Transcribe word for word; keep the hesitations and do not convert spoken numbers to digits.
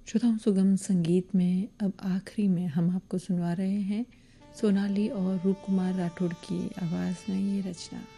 श्रोताओं, सुगम संगीत में अब आखिरी में हम आपको सुनवा रहे हैं सोनाली और रूप कुमार राठौड़ की आवाज़ में ये रचना।